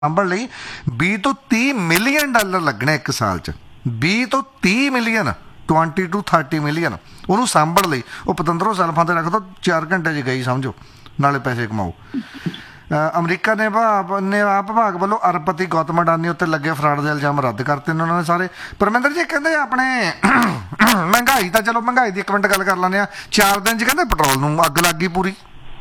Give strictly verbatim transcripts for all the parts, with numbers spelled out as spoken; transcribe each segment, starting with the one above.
ਸਾਂਭਣ ਲਈ ਵੀਹ ਤੋਂ ਤੀਹ ਮਿਲੀਅਨ ਡਾਲਰ ਲੱਗਣੇ ਇੱਕ ਸਾਲ 'ਚ। ਵੀਹ ਤੋਂ ਤੀਹ million, twenty two thirty million ਉਹਨੂੰ ਸਾਂਭਣ ਲਈ। ਉਹ ਪਤੰਦਰੋਂ ਸੈਲਫਾਂ 'ਤੇ ਰੱਖ ਦੋ, ਚਾਰ ਘੰਟੇ 'ਚ ਗਈ ਸਮਝੋ, ਨਾਲੇ ਪੈਸੇ ਕਮਾਓ। ਅਮਰੀਕਾ ਨੇ ਭਾਵ ਨੇ ਆਪ ਵਿਭਾਗ ਵੱਲੋਂ ਅਰਬਪਤੀ ਗੌਤਮ ਅਡਾਨੀ ਉੱਤੇ ਲੱਗੇ ਫਰਾਡ ਦੇ ਇਲਜ਼ਾਮ ਰੱਦ ਕਰਤੇ ਨੇ ਉਹਨਾਂ ਨੇ ਸਾਰੇ। ਪਰਮਿੰਦਰ ਜੀ ਕਹਿੰਦੇ ਆਪਣੇ ਮਹਿੰਗਾਈ ਤਾਂ ਚਲੋ ਮਹਿੰਗਾਈ ਦੀ ਇੱਕ ਮਿੰਟ ਗੱਲ ਕਰ ਲੈਂਦੇ ਹਾਂ। ਚਾਰ ਦਿਨ 'ਚ ਕਹਿੰਦੇ ਪੈਟਰੋਲ ਨੂੰ ਅੱਗ ਲੱਗ ਗਈ ਪੂਰੀ।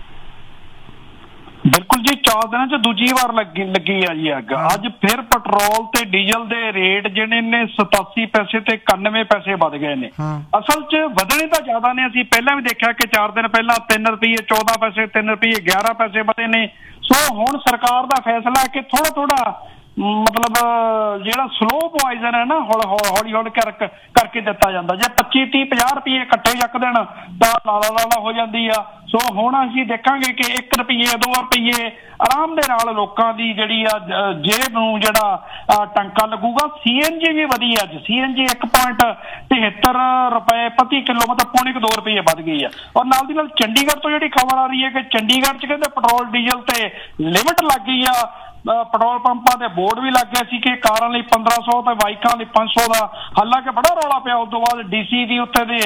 ਬਿਲਕੁਲ ਜੀ, ਚਾਰ ਦਿਨਾਂ ਚ ਦੂਜੀ ਵਾਰ ਲੱਗੀ ਲੱਗੀ ਆ ਜੀ ਅੱਗ। ਅੱਜ ਫਿਰ ਪੈਟਰੋਲ ਤੇ ਡੀਜ਼ਲ ਦੇ ਰੇਟ ਜਿਹੜੇ ਨੇ ਸਤਾਸੀ ਪੈਸੇ ਤੇ ਇਕਾਨਵੇਂ ਪੈਸੇ ਵੱਧ ਗਏ ਨੇ। ਅਸਲ ਚ ਵਧਣੇ ਤਾਂ ਜ਼ਿਆਦਾ ਨੇ। ਅਸੀਂ ਪਹਿਲਾਂ ਵੀ ਦੇਖਿਆ ਕਿ ਚਾਰ ਦਿਨ ਪਹਿਲਾਂ ਤਿੰਨ ਰੁਪਈਏ ਚੌਦਾਂ ਪੈਸੇ, ਤਿੰਨ ਰੁਪਈਏ ਗਿਆਰਾਂ ਪੈਸੇ ਵਧੇ ਨੇ। ਸੋ ਹੁਣ ਸਰਕਾਰ ਦਾ ਫੈਸਲਾ ਕਿ ਥੋੜਾ ਥੋੜਾ ਮਤਲਬ ਜਿਹੜਾ ਸਲੋ ਪੁਆਇਜ਼ਨ ਹੈ ਨਾ, ਹੌਲੀ ਹੌਲੀ ਕਰਕੇ ਕਰਕੇ ਦਿੱਤਾ ਜਾਂਦਾ। ਜੇ ਪੱਚੀ ਤੀਹ ਪੰਜਾਹ ਰੁਪਈਏ ਇਕੱਠੇ ਚੱਕ ਦੇਣ ਤਾਂ ਲਾਲਾ ਲਾਲਾ ਹੋ ਜਾਂਦੀ ਆ। ਸੋ ਹੁਣ ਅਸੀਂ ਦੇਖਾਂਗੇ ਕਿ ਇੱਕ ਰੁਪਈਏ ਦੋ ਰੁਪਈਏ ਆਰਾਮ ਦੇ ਨਾਲ ਲੋਕਾਂ ਦੀ ਜਿਹੜੀ ਆ ਜੇਬ ਨੂੰ ਜਿਹੜਾ ਟੰਕਾ ਲੱਗੂਗਾ। ਸੀ ਐਨ ਜੀ ਵੀ ਵਧੀ ਅੱਜ। ਸੀ ਐਨ ਜੀ ਇੱਕ ਪੁਆਇੰਟ ਤਿਹੱਤਰ ਰੁਪਏ ਪ੍ਰਤੀ ਕਿਲੋ, ਮਤਲਬ ਪੌਣੇ ਕੁ ਦੋ ਰੁਪਈਏ ਵੱਧ ਗਈ ਆ। ਔਰ ਨਾਲ ਦੀ ਨਾਲ ਚੰਡੀਗੜ੍ਹ ਤੋਂ ਜਿਹੜੀ ਖਬਰ ਆ ਰਹੀ ਹੈ ਕਿ ਚੰਡੀਗੜ੍ਹ 'ਚ ਕਹਿੰਦੇ ਪੈਟਰੋਲ ਡੀਜ਼ਲ ਤੇ ਲਿਮਿਟ ਲੱਗ ਗਈ ਆ। ਪੈਟਰੋਲ ਪੰਪਾਂ ਦੇ ਬੋਰਡ ਵੀ ਲੱਗ ਗਏ ਸੀ ਕਿ ਕਾਰਾਂ ਲਈ ਪੰਦਰਾਂ ਸੌ ਤੇ ਬਾਈਕਾਂ ਲਈ ਪੰਜ ਸੌ ਦਾ। ਹਾਲਾਂਕਿ ਬੜਾ ਰੌਲਾ ਪਿਆ। ਉਸ ਤੋਂ ਬਾਅਦ ਡੀ ਸੀ ਦੀ ਉੱਥੇ ਦੇ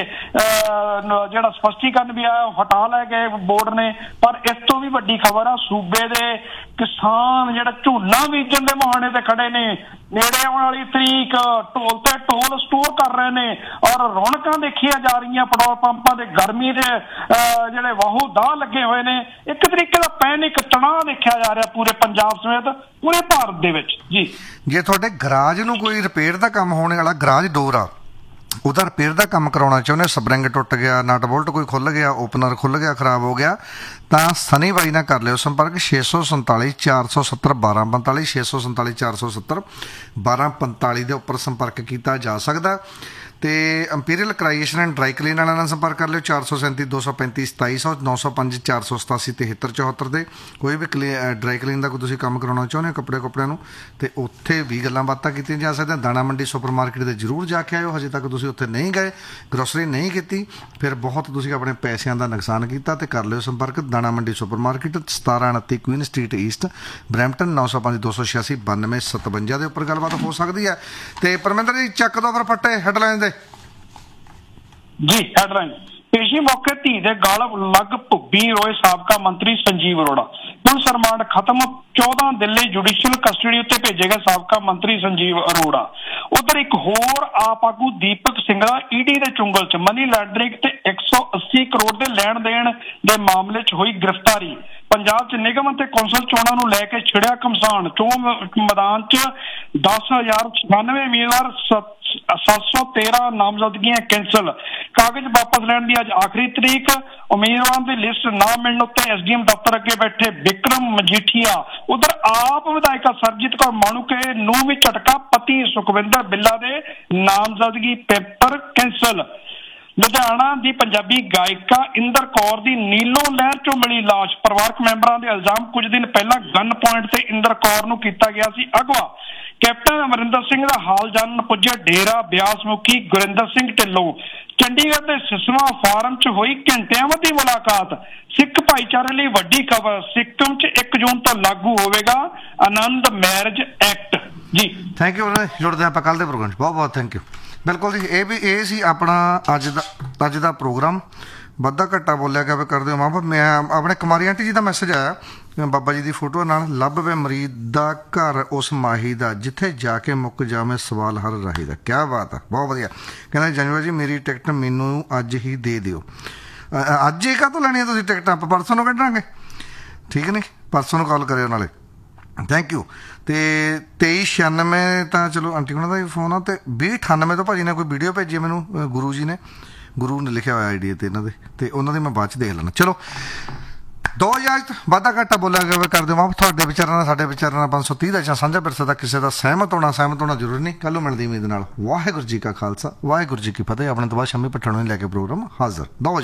ਜਿਹੜਾ ਸਪਸ਼ਟੀਕਰਨ ਵੀ ਆਇਆ ਉਹ ਹਟਾ ਲੈ ਗਏ ਬੋਰਡ ਨੇ। ਪਰ ਇਸ ਤੋਂ ਵੀ ਵੱਡੀ ਖਬਰ ਆ, ਸੂਬੇ ਦੇ ਕਿਸਾਨ ਜਿਹੜਾ ਝੋਨਾ ਬੀਜਣ ਦੇ ਮੁਹਾਣੇ ਤੇ ਖੜੇ ਨੇ, ਨੇੜੇ ਆਉਣ ਵਾਲੀ ਤਰੀਕ ਢੋਲ ਤੇ ਢੋਲ ਸਟੋਰ ਕਰ ਰਹੇ ਨੇ। ਔਰ ਰੌਣਕਾਂ ਦੇਖੀਆਂ ਜਾ ਰਹੀਆਂ ਪੈਟਰੋਲ ਪੰਪਾਂ ਦੇ। ਗਰਮੀ ਦੇ ਜਿਹੜੇ ਵਾਹੂ ਦਾਹ ਲੱਗੇ ਹੋਏ ਨੇ। ਇੱਕ ਤਰੀਕੇ ਦਾ ਪੈਨਿਕ ਤਣਾਅ ਦੇਖਿਆ ਜਾ ਰਿਹਾ ਪੂਰੇ ਪੰਜਾਬ ਸਮੇਤ ਪੂਰੇ ਭਾਰਤ ਦੇ ਵਿੱਚ ਜੀ। ਜੇ ਤੁਹਾਡੇ ਗਰਾਜ ਨੂੰ ਕੋਈ ਰਿਪੇਅਰ ਦਾ ਕੰਮ ਹੋਣੇ ਵਾਲਾ, ਗਰਾਜ ਡੋਰ ਆ, ਉਹਦਾ ਰਿਪੇਅਰ ਦਾ ਕੰਮ ਕਰਾਉਣਾ ਚਾਹੁੰਦੇ, ਸਪਰਿੰਗ ਟੁੱਟ ਗਿਆ, ਨਟ ਬੋਲਟ ਕੋਈ ਖੁੱਲ੍ਹ ਗਿਆ, ਓਪਨਰ ਖੁੱਲ੍ਹ ਗਿਆ, ਖਰਾਬ ਹੋ ਗਿਆ, ਤਾਂ ਸਨੀ ਬਾਈ ਨਾਲ ਕਰ ਲਿਓ ਸੰਪਰਕ। ਛੇ ਸੌ ਸੰਤਾਲੀ ਚਾਰ ਸੌ ਸੱਤਰ ਬਾਰਾਂ ਪੰਤਾਲੀ, ਛੇ ਸੌ ਸੰਤਾਲੀ ਚਾਰ ਸੌ ਸੱਤਰ ਬਾਰਾਂ ਪੰਤਾਲੀ ਦੇ ਉੱਪਰ ਸੰਪਰਕ ਕੀਤਾ ਜਾ ਸਕਦਾ। ਅਤੇ ਇੰਪੀਰੀਅਲ ਕ੍ਰਾਈਏਸ਼ਨ ਐਂਡ ਡਰਾਈ ਕਲੀਨ ਵਾਲਿਆਂ ਨਾਲ ਸੰਪਰਕ ਕਰ ਲਿਓ। ਚਾਰ ਸੌ ਸੈਂਤੀ ਦੋ ਸੌ ਪੈਂਤੀ ਸਤਾਈ ਸੌ ਨੌ ਸੌ ਪੰਜ ਚਾਰ ਸੌ ਸਤਾਸੀ ਤਿਹੱਤਰ ਚੌਹੱਤਰ ਦੇ। ਕੋਈ ਵੀ ਕਲੀ ਡਰਾਈ ਕਲੀਨ ਦਾ ਕੋਈ ਤੁਸੀਂ ਕੰਮ ਕਰਾਉਣਾ ਚਾਹੁੰਦੇ ਹੋ ਕੱਪੜੇ ਕੁੱਪੜਿਆਂ ਨੂੰ, ਅਤੇ ਉੱਥੇ ਵੀ ਗੱਲਾਂ ਬਾਤਾਂ ਕੀਤੀਆਂ ਜਾ ਸਕਦੀਆਂ। ਦਾਣਾ ਮੰਡੀ ਸੁਪਰ ਮਾਰਕੀਟ ਦੇ ਜ਼ਰੂਰ ਜਾ ਕੇ ਆਇਓ। ਹਜੇ ਤੱਕ ਤੁਸੀਂ ਉੱਥੇ ਨਹੀਂ ਗਏ, ਗਰੋਸਰੀ ਨਹੀਂ ਕੀਤੀ, ਫਿਰ ਬਹੁਤ ਤੁਸੀਂ ਆਪਣੇ ਪੈਸਿਆਂ ਦਾ ਨੁਕਸਾਨ ਕੀਤਾ। ਅਤੇ ਕਰ ਲਿਓ ਸੰਪਰਕ ਦਾਣਾ ਮੰਡੀ ਸੁਪਰ ਮਾਰਕੀਟ, ਸਤਾਰਾਂ ਉਨੱਤੀ ਕੁਈਨ ਸਟਰੀਟ ਈਸਟ, ਬਰੈਂਪਟਨ। ਨੌ ਸੌ ਪੰਜ ਦੋ ਸੌ ਛਿਆਸੀ ਬਾਨਵੇਂ ਸਤਵੰਜਾ ਦੇ ਉੱਪਰ ਗੱਲਬਾਤ ਹੋ ਸਕਦੀ ਹੈ। ਅਤੇ ਪਰਮਿੰਦਰ ਜੀ ਚੱਕ ਦੋ ਫਿਰ ਫੱਟੇ ਹੈਡਲਾਈਨ ਦੇ ਜੀ। ਹੈਡਲਾਈਨ, ਪੇਸ਼ੀ ਮੌਕੇ ਧੀ ਦੇ ਗਲ ਲੱਗ ਭੁੱਬੀ ਰੋਏ ਸਾਬਕਾ ਮੰਤਰੀ ਸੰਜੀਵ ਅਰੋੜਾ। ਪੁਲਿਸ ਰਿਮਾਂਡ ਖਤਮ, ਚੌਦਾਂ ਦਿੱਲੀ ਜੁਡੀਸ਼ੀਅਲ ਕਸਟਡੀ ਉੱਤੇ ਭੇਜੇ ਗਏ ਸਾਬਕਾ ਮੰਤਰੀ ਸੰਜੀਵ ਅਰੋੜਾ। ਉਧਰ ਇੱਕ ਹੋਰ ਆਪ ਆਗੂ ਦੀਪਕ ਸਿੰਘਲਾ ਈਡੀ ਦੇ ਚੁੰਗਲ 'ਚ ਮਨੀ ਲਾਂਡਰਿੰਗ ਤੇ ਇੱਕ ਸੌ ਅੱਸੀ ਕਰੋੜ ਦੇ ਲੈਣ ਦੇਣ ਦੇ ਮਾਮਲੇ 'ਚ ਹੋਈ ਗ੍ਰਿਫਤਾਰੀ। ਪੰਜਾਬ 'ਚ ਨਿਗਮ ਅਤੇ ਕੌਂਸਲ ਚੋਣਾਂ ਨੂੰ ਲੈ ਕੇ ਛਿੜਿਆ ਘਮਸਾਨ। ਚੋਣ ਮੈਦਾਨ 'ਚ ਦਸ ਹਜ਼ਾਰ ਛਿਆਨਵੇਂ ਉਮੀਦਵਾਰ, ਸੱਤ ਸੌ ਤੇਰਾਂ ਨਾਮਜ਼ਦਗੀਆਂ ਕੈਂਸਲ। ਕਾਗਜ਼ ਵਾਪਸ ਲੈਣ ਦੀ ਅੱਜ ਆਖਰੀ ਤਰੀਕ। ਉਮੀਦਵਾਰਾਂ ਦੀ ਲਿਸਟ ਨਾ ਮਿਲਣ ਉੱਤੇ ਐਸ ਡੀ ਐਮ ਦਫ਼ਤਰ ਅੱਗੇ ਬੈਠੇ ਬਿਕਰਮ ਮਜੀਠੀਆ। ਉਧਰ ਆਪ ਵਿਧਾਇਕਾ ਸਰਜੀਤ ਕੌਰ ਮਾਣੂਕੇ ਨੂੰ ਵੀ ਝਟਕਾ, ਪਤੀ ਸੁਖਵਿੰਦਰ ਬਿੱਲਾ ਦੇ ਨਾਮਜ਼ਦਗੀ ਪੇਪਰ ਕੈਂਸਲ। ਲੁਧਿਆਣਾ ਦੀ ਪੰਜਾਬੀ ਗਾਇਕਾ ਇੰਦਰ ਕੌਰ ਦੀ ਨੀਲੋਂ ਨਹਿਰ ਚੋਂ ਮਿਲੀ ਲਾਸ਼। ਪਰਿਵਾਰਕ ਮੈਂਬਰਾਂ ਦੇ ਇਲਜ਼ਾਮ, ਕੁਝ ਦਿਨ ਪਹਿਲਾਂ ਗਨ ਪੁਆਇੰਟ ਤੇ ਇੰਦਰ ਕੌਰ ਨੂੰ ਕੀਤਾ ਗਿਆ ਸੀ ਅਗਵਾ। ਕੈਪਟਨ ਅਮਰਿੰਦਰ ਸਿੰਘ ਦਾ ਹਾਲ ਜਾਣਨ ਪੁੱਜੇ ਡੇਰਾ ਬਿਆਸ ਮੁਖੀ ਗੁਰਿੰਦਰ ਸਿੰਘ ਢਿੱਲੋਂ। ਚੰਡੀਗੜ੍ਹ ਦੇ ਸਿਸਵਾ ਫਾਰਮ 'ਚ ਹੋਈ ਘੰਟਿਆਂ ਵੱਧੀ ਮੁਲਾਕਾਤ। ਸਿੱਖ ਭਾਈਚਾਰੇ ਲਈ ਵੱਡੀ ਖਬਰ, ਸਿੱਕਮ 'ਚ ਇੱਕ ਜੂਨ ਤੋਂ ਲਾਗੂ ਹੋਵੇਗਾ ਆਨੰਦ ਮੈਰਿਜ ਐਕਟ ਜੀ। Thank you. ਜੁੜਦੇ ਆਪਾਂ ਕੱਲ੍ਹ ਦੇ ਪ੍ਰੋਗਰਾਮ 'ਚ। ਬਹੁਤ ਬਹੁਤ ਥੈਂਕ ਯੂ। ਬਿਲਕੁਲ ਜੀ, ਇਹ ਵੀ ਇਹ ਸੀ ਆਪਣਾ ਅੱਜ ਦਾ ਅੱਜ ਦਾ ਪ੍ਰੋਗਰਾਮ। ਵੱਧਾ ਘੱਟਾ ਬੋਲਿਆ ਗਿਆ ਵੀ ਕਰਦੇ ਹੋ ਮਾਂ। ਮੈਂ ਆਪਣੇ ਕੁਮਾਰੀ ਆਂਟੀ ਜੀ ਦਾ ਮੈਸੇਜ ਆਇਆ ਬਾਬਾ ਜੀ ਦੀ ਫੋਟੋ ਨਾਲ, ਲੱਭ ਵੇ ਮਰੀਦ ਦਾ ਘਰ ਉਸ ਮਾਹੀ ਦਾ, ਜਿੱਥੇ ਜਾ ਕੇ ਮੁੱਕ ਜਾਵੇਂ ਸਵਾਲ ਹਰ ਰਾਹੀ ਦਾ। ਕਿਆ ਬਾਤ ਆ, ਬਹੁਤ ਵਧੀਆ। ਕਹਿੰਦਾ ਜਨਵਰ ਜੀ ਮੇਰੀ ਟਿਕਟ ਮੈਨੂੰ ਅੱਜ ਹੀ ਦੇ ਦਿਓ। ਅੱਜ ਹੀ ਕਾਹਤੋਂ ਲੈਣੀ ਆ ਤੁਸੀਂ ਟਿਕਟ? ਆਪਾਂ ਪਰਸੋਂ ਨੂੰ ਕੱਢਾਂਗੇ, ਠੀਕ ਨਹੀਂ? ਪਰਸੋਂ ਨੂੰ ਕਾਲ ਕਰਿਓ ਨਾਲੇ। Thank you. ਅਤੇ ਤੇਈ ਛਿਆਨਵੇਂ ਤਾਂ ਚਲੋ ਆਂਟੀ ਉਹਨਾਂ ਦਾ ਵੀ ਫੋਨ ਆ। ਅਤੇ ਵੀਹ ਅਠਾਨਵੇਂ ਤੋਂ ਭਾਜੀ ਨੇ ਕੋਈ ਵੀਡੀਓ ਭੇਜੀ ਮੈਨੂੰ, ਗੁਰੂ ਜੀ ਨੇ, ਗੁਰੂ ਨੇ ਲਿਖਿਆ ਹੋਇਆ ਆਈ ਡੀ 'ਤੇ ਇਹਨਾਂ ਦੇ, ਅਤੇ ਉਹਨਾਂ ਦੀ ਮੈਂ ਬਾਅਦ 'ਚ ਦੇਖ ਲੈਣਾ। ਚਲੋ ਦੋ ਇਜਾਜ਼ਤ। ਵਾਧਾ ਘਾਟਾ ਬੋਲਿਆ ਗਿਆ ਕਰ ਦਿਓ ਮਾਂ। ਤੁਹਾਡੇ ਵਿਚਾਰਾਂ ਨਾਲ ਸਾਡੇ ਵਿਚਾਰਾਂ ਨਾਲ ਪੰਜ ਸੌ ਤੀਹ ਦਾ ਜਾਂ ਸਾਂਝਾ ਵਿਰਸਾ ਦਾ ਕਿਸੇ ਦਾ ਸਹਿਮਤ ਹੋਣਾ ਸਹਿਮਤ ਹੋਣਾ ਜ਼ਰੂਰੀ ਨਹੀਂ। ਕੱਲ੍ਹ ਨੂੰ ਮਿਲਦੀ ਉਮੀਦ ਨਾਲ। ਵਾਹਿਗੁਰੂ ਜੀ ਕਾ ਖਾਲਸਾ, ਵਾਹਿਗੁਰੂ ਜੀ ਕੀ ਫਤਿਹ। ਆਪਣੇ ਤੋਂ ਬਾਅਦ ਸ਼ੰਮੀ ਪੱਠਣ ਨੂੰ ਲੈ ਕੇ ਪ੍ਰੋਗਰਾਮ ਹਾਜ਼ਰ। ਦੋ